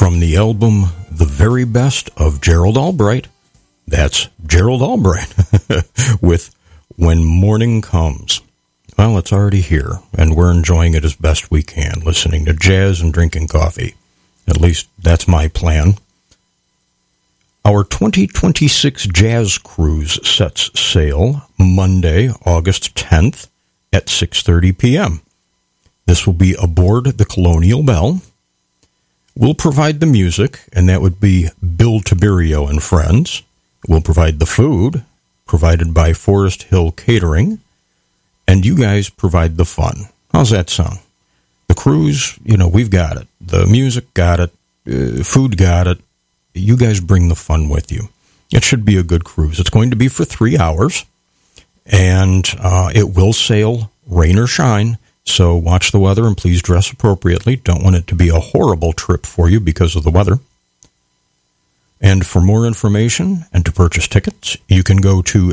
From the album The Very Best of Gerald Albright, that's Gerald Albright with When Morning Comes. Well, it's already here, and we're enjoying it as best we can, listening to jazz and drinking coffee. At least that's my plan. Our 2026 Jazz Cruise sets sail Monday, August 10th at 6:30 p.m. This will be aboard the Colonial Belle. We'll provide the music, and that would be Bill Tiberio and Friends. We'll provide the food, provided by Forest Hill Catering, and you guys provide the fun. How's that sound? The cruise, we've got it. The music got it. Food got it. You guys bring the fun with you. It should be a good cruise. It's going to be for 3 hours, and it will sail rain or shine. So watch the weather and please dress appropriately. Don't want it to be a horrible trip for you because of the weather. And for more information and to purchase tickets, you can go to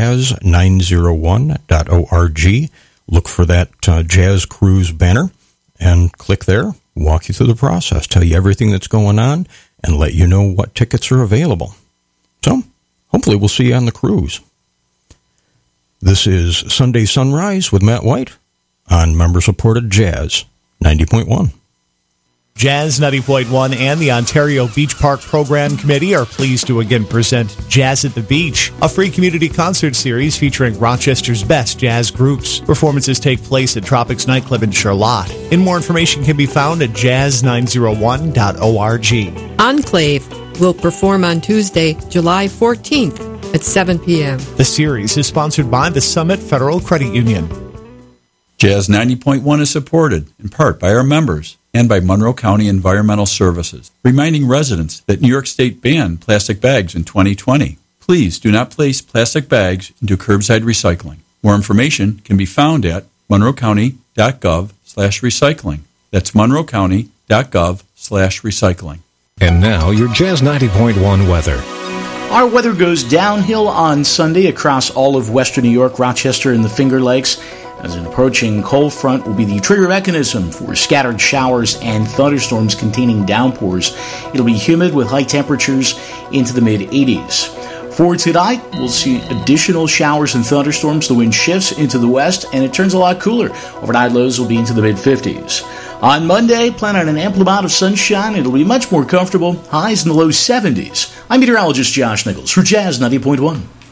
jazz901.org. Look for that Jazz Cruise banner and click there. Walk you through the process, tell you everything that's going on, and let you know what tickets are available. So hopefully we'll see you on the cruise. This is Sunday Sunrise with Matt White on member-supported Jazz 90.1. Jazz 90.1 and the Ontario Beach Park Program Committee are pleased to again present Jazz at the Beach, a free community concert series featuring Rochester's best jazz groups. Performances take place at Tropics Nightclub in Charlotte. And more information can be found at jazz901.org. Enclave will perform on Tuesday, July 14th at 7 p.m. The series is sponsored by the Summit Federal Credit Union. Jazz 90.1 is supported in part by our members and by Monroe County Environmental Services, reminding residents that New York State banned plastic bags in 2020. Please do not place plastic bags into curbside recycling. More information can be found at monroecounty.gov/recycling. That's monroecounty.gov/recycling. And now your Jazz 90.1 weather. Our weather goes downhill on Sunday across all of western New York, Rochester, and the Finger Lakes, as an approaching cold front will be the trigger mechanism for scattered showers and thunderstorms containing downpours. It'll be humid with high temperatures into the mid-80s. For tonight, we'll see additional showers and thunderstorms. The wind shifts into the west, and it turns a lot cooler. Overnight lows will be into the mid-50s. On Monday, plan on an ample amount of sunshine. It'll be much more comfortable. Highs in the low 70s. I'm meteorologist Josh Nichols for Jazz 90.1.